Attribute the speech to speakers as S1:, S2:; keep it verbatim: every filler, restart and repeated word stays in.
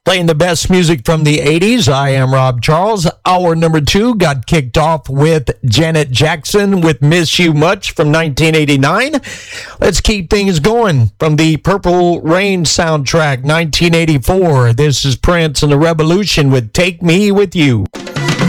S1: Playing the best music from the eighties. I am Rob Charles. Hour number two got kicked off with Janet Jackson with Miss You Much from nineteen eighty-nine. Let's keep things going from the Purple Rain soundtrack, nineteen eighty-four. This is Prince and the Revolution with Take Me With You.